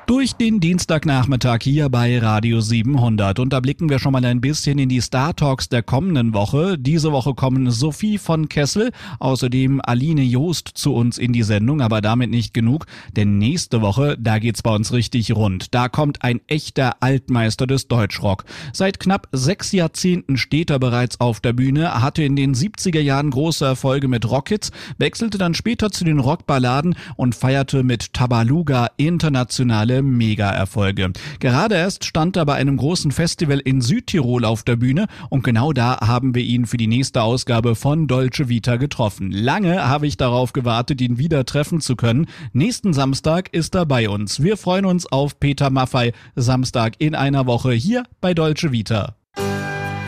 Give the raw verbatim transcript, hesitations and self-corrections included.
Durch den Dienstagnachmittag hier bei Radio siebenhundert. Und da blicken wir schon mal ein bisschen in die Star Talks der kommenden Woche. Diese Woche kommen Sophie von Kessel, außerdem Aline Joost zu uns in die Sendung, aber damit nicht genug, denn nächste Woche, da geht's bei uns richtig rund. Da kommt ein echter Altmeister des Deutschrock. Seit knapp sechs Jahrzehnten steht er bereits auf der Bühne, hatte in den siebziger Jahren große Erfolge mit Rockhits, wechselte dann später zu den Rockballaden und feierte mit Tabaluga internationale Mega-Erfolge. Gerade erst stand er bei einem großen Festival in Südtirol auf der Bühne und genau da haben wir ihn für die nächste Ausgabe von Dolce Vita getroffen. Lange habe ich darauf gewartet, ihn wieder treffen zu können. Nächsten Samstag ist er bei uns. Wir freuen uns auf Peter Maffay, Samstag in einer Woche hier bei Dolce Vita.